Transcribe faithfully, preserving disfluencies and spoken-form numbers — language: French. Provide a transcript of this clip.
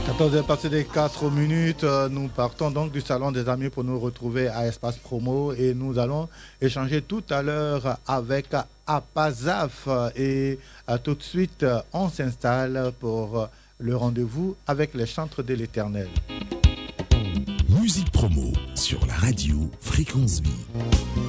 quatorze heures passées des quatre minutes, nous partons donc du Salon des Amis pour nous retrouver à Espace Promo et nous allons échanger tout à l'heure avec Apazaf et tout de suite on s'installe pour le rendez-vous avec les chantres de l'Éternel. Musique Promo sur la radio Fréquence Vie.